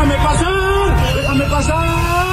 ¡Déjame pasar! ¡Déjame pasar!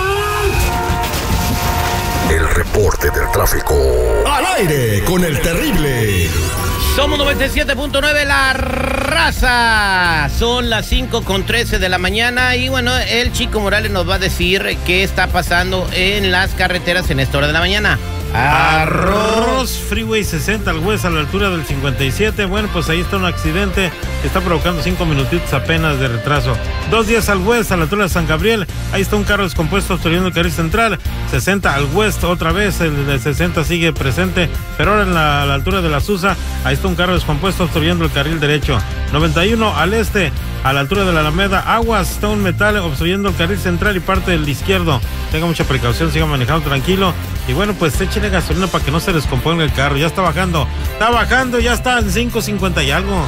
El reporte del tráfico. Al aire con el terrible. Somos 97.9 La Raza. Son las 5:13 de la mañana y bueno, el Chico Morales nos va a decir qué está pasando en las carreteras en esta hora de la mañana. Arroz Freeway 60 al West a la altura del 57. Bueno, pues ahí está un accidente que está provocando 5 minutitos apenas de retraso. 210 al West a la altura de San Gabriel. Ahí está un carro descompuesto obstruyendo el carril central. 60 al West otra vez. El de 60 sigue presente, pero ahora a la altura de la Susa. Ahí está un carro descompuesto obstruyendo el carril derecho. 91 al este a la altura de la Alameda Aguas. Está un metal obstruyendo el carril central y parte del izquierdo. Tenga mucha precaución, siga manejando tranquilo. Y bueno, pues échele gasolina para que no se descomponga el carro. Ya está bajando, ya está en 5.50 y algo.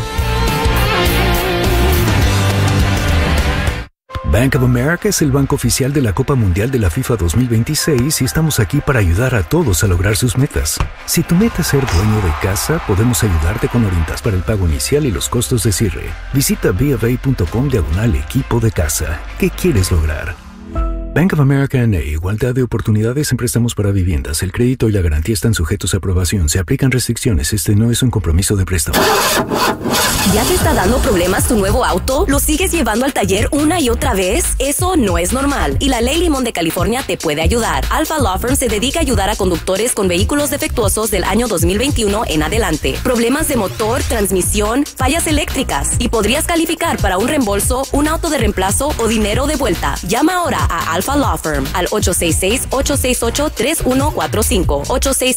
Bank of America es el banco oficial de la Copa Mundial de la FIFA 2026 y estamos aquí para ayudar a todos a lograr sus metas. Si tu meta es ser dueño de casa, podemos ayudarte con orientaciones para el pago inicial y los costos de cierre. Visita bofA.com/equipo de casa. ¿Qué quieres lograr? Bank of America N.A. Igualdad de oportunidades en préstamos para viviendas. El crédito y la garantía están sujetos a aprobación. Se aplican restricciones. Este no es un compromiso de préstamo. ¿Ya te está dando problemas tu nuevo auto? ¿Lo sigues llevando al taller una y otra vez? Eso no es normal. Y la Ley Limón de California te puede ayudar. Alpha Law Firm se dedica a ayudar a conductores con vehículos defectuosos del año 2021 en adelante. Problemas de motor, transmisión, fallas eléctricas. Y podrías calificar para un reembolso, un auto de reemplazo o dinero de vuelta. Llama ahora a Alpha Law Firm al 866-868-3145.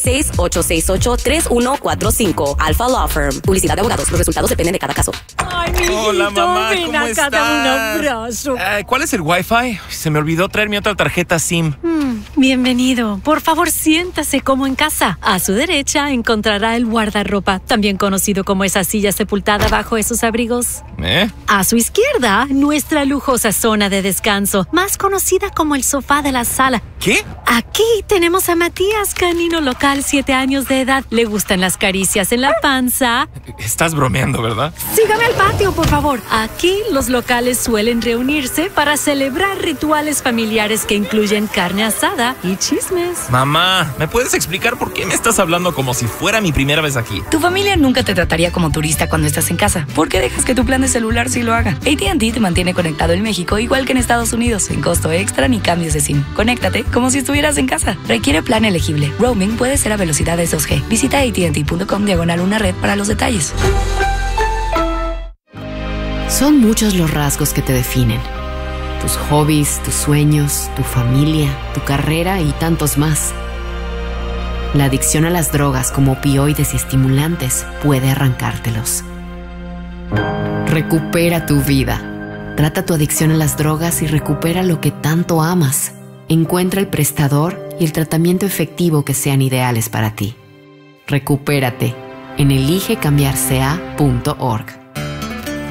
866-868-3145. Alpha Law Firm. Publicidad de abogados. Los resultados dependen de cada caso. Ay, mi hijito, hola, mamá, ven ¿cómo acá, estás? dame un abrazo. ¿Cuál es el Wi-Fi? Se me olvidó traer mi otra tarjeta SIM. Bienvenido. Por favor, siéntase como en casa. A su derecha encontrará el guardarropa, también conocido como esa silla sepultada bajo esos abrigos. A su izquierda, nuestra lujosa zona de descanso, más conocida como el sofá de la sala. ¿Qué? Aquí tenemos a Matías, canino local, 7 años de edad. Le gustan las caricias en la panza. Estás bromeando, ¿verdad? Sígame al patio, por favor. Aquí los locales suelen reunirse para celebrar rituales familiares que incluyen carne asada y chismes. Mamá, ¿me puedes explicar por qué me estás hablando como si fuera mi primera vez aquí? Tu familia nunca te trataría como turista cuando estás en casa. ¿Por qué dejas que tu plan de celular sí lo haga? AT&T te mantiene conectado en México igual que en Estados Unidos, sin costo extra ni cambios de SIM. Conéctate como si estuvieras en casa. Requiere plan elegible. Roaming puede ser a velocidades 2G. Visita AT&T.com/una red para los detalles. Son muchos los rasgos que te definen. Tus hobbies, tus sueños, tu familia, tu carrera y tantos más. La adicción a las drogas como opioides y estimulantes puede arrancártelos. Recupera tu vida. Trata tu adicción a las drogas y recupera lo que tanto amas. Encuentra el prestador y el tratamiento efectivo que sean ideales para ti. Recupérate en eligecambiarsea.org.